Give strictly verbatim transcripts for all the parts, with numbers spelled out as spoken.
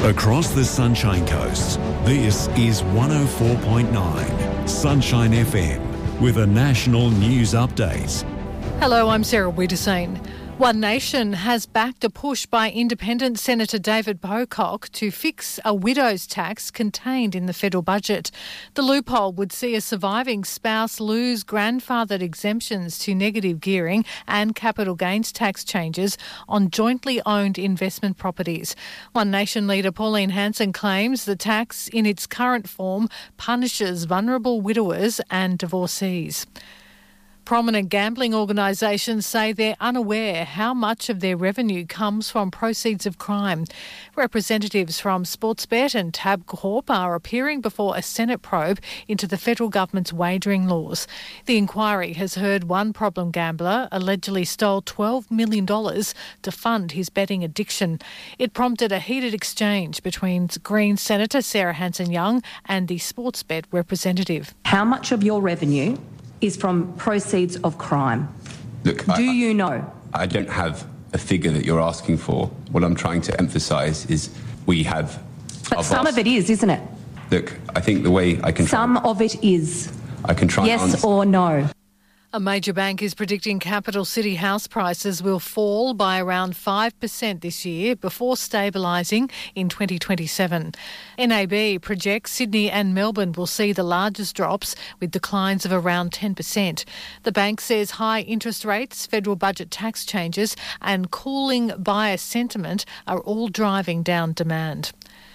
Across the Sunshine Coast, this is one oh four point nine Sunshine F M with a national news update. Hello, I'm Sarah Wiederseen. One Nation has backed a push by independent Senator David Pocock to fix a widow's tax contained in the federal budget. The loophole would see a surviving spouse lose grandfathered exemptions to negative gearing and capital gains tax changes on jointly owned investment properties. One Nation leader Pauline Hanson claims the tax in its current form punishes vulnerable widowers and divorcees. Prominent gambling organisations say they're unaware how much of their revenue comes from proceeds of crime. Representatives from Sportsbet and Tabcorp are appearing before a Senate probe into the federal government's wagering laws. The inquiry has heard one problem gambler allegedly stole twelve million dollars to fund his betting addiction. It prompted a heated exchange between Green Senator Sarah Hanson-Young and the Sportsbet representative. How much of your revenue is from proceeds of crime? Look, Do I, you know? I don't have a figure that you're asking for. What I'm trying to emphasise is we have... But some of it is, isn't it? Look, I think the way I can... Some try, of it is. I can try... Yes answer, or no? A major bank is predicting capital city house prices will fall by around five percent this year before stabilising in twenty twenty-seven. N A B projects Sydney and Melbourne will see the largest drops, with declines of around ten percent. The bank says high interest rates, federal budget tax changes and cooling buyer sentiment are all driving down demand.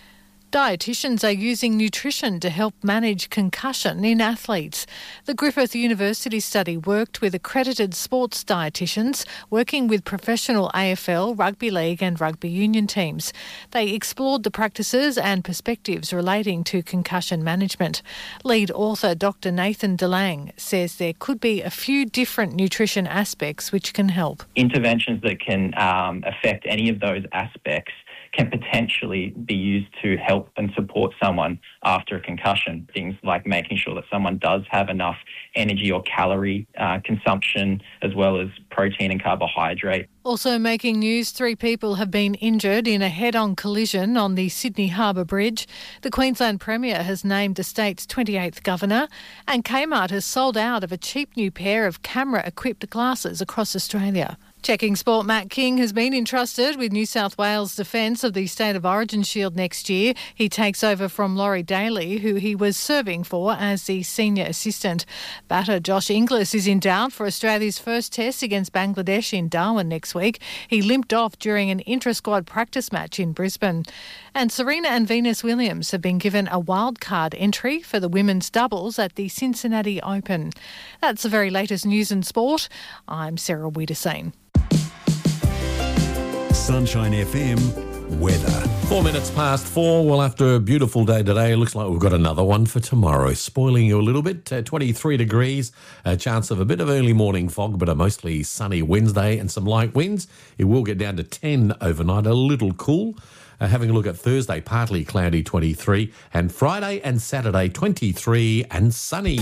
Dietitians are using nutrition to help manage concussion in athletes. The Griffith University study worked with accredited sports dietitians working with professional A F L, rugby league and rugby union teams. They explored the practices and perspectives relating to concussion management. Lead author Doctor Nathan DeLang says there could be a few different nutrition aspects which can help. Interventions that can um, affect any of those aspects can potentially be used to help and support someone after a concussion. Things like making sure that someone does have enough energy or calorie uh, consumption, as well as protein and carbohydrate. Also making news, three people have been injured in a head-on collision on the Sydney Harbour Bridge. The Queensland Premier has named the state's twenty-eighth governor, and Kmart has sold out of a cheap new pair of camera-equipped glasses across Australia. Checking sport, Matt King has been entrusted with New South Wales' defence of the State of Origin Shield next year. He takes over from Laurie Daly, who he was serving for as the senior assistant. Batter Josh Inglis is in doubt for Australia's first test against Bangladesh in Darwin next week. He limped off during an intra-squad practice match in Brisbane. And Serena and Venus Williams have been given a wildcard entry for the women's doubles at the Cincinnati Open. That's the very latest news and sport. I'm Sarah Wiederseen. Sunshine F M weather. Four minutes past four. Well, after a beautiful day today, it looks like we've got another one for tomorrow. Spoiling you a little bit. Uh, twenty-three degrees. A chance of a bit of early morning fog, but a mostly sunny Wednesday and some light winds. It will get down to ten overnight, a little cool. Uh, having a look at Thursday, partly cloudy, twenty-three. And Friday and Saturday, twenty-three and sunny.